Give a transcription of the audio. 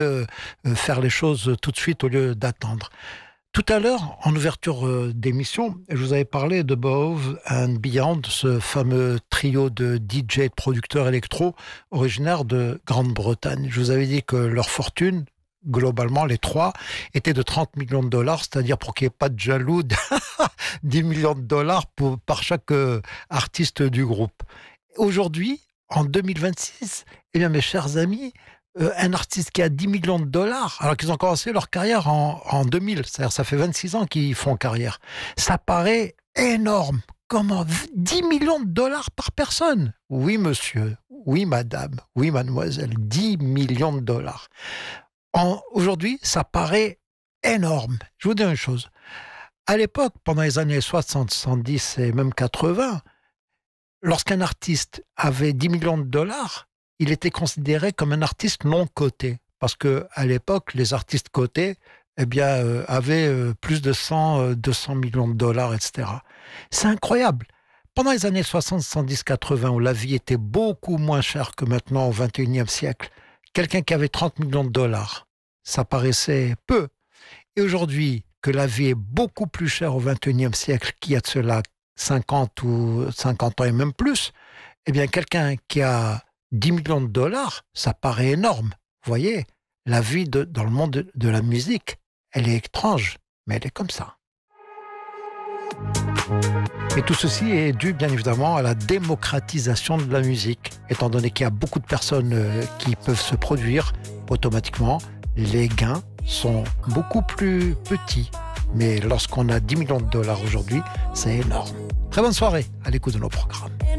faire les choses tout de suite au lieu d'attendre. Tout à l'heure, en ouverture d'émission, je vous avais parlé de Above and Beyond, ce fameux trio de DJ et de producteurs électro originaires de Grande-Bretagne. Je vous avais dit que leur fortune, globalement, les trois, était de 30 millions de dollars, c'est-à-dire pour qu'il n'y ait pas de jaloux, 10 millions de dollars par chaque artiste du groupe. Aujourd'hui, en 2026, eh bien, mes chers amis, un artiste qui a 10 millions de dollars, alors qu'ils ont commencé leur carrière en 2000, c'est-à-dire ça fait 26 ans qu'ils font carrière. Ça paraît énorme. Comment 10 millions de dollars par personne? Oui, monsieur. Oui, madame. Oui, mademoiselle. 10 millions de dollars. Aujourd'hui, ça paraît énorme. Je vous dis une chose. À l'époque, pendant les années 60, 70 et même 80, lorsqu'un artiste avait 10 millions de dollars, il était considéré comme un artiste non coté. Parce que à l'époque, les artistes cotés avaient plus de 200 millions de dollars, etc. C'est incroyable. Pendant les années 60, 70, 80, où la vie était beaucoup moins chère que maintenant au XXIe siècle, quelqu'un qui avait 30 millions de dollars, ça paraissait peu. Et aujourd'hui, que la vie est beaucoup plus chère au XXIe siècle qu'il y a de cela 50 ans et même plus, eh bien, quelqu'un qui a 10 millions de dollars, ça paraît énorme. Vous voyez, la vie dans le monde de la musique, elle est étrange, mais elle est comme ça. Et tout ceci est dû, bien évidemment, à la démocratisation de la musique. Étant donné qu'il y a beaucoup de personnes qui peuvent se produire, automatiquement, les gains sont beaucoup plus petits. Mais lorsqu'on a 10 millions de dollars aujourd'hui, c'est énorme. Très bonne soirée à l'écoute de nos programmes.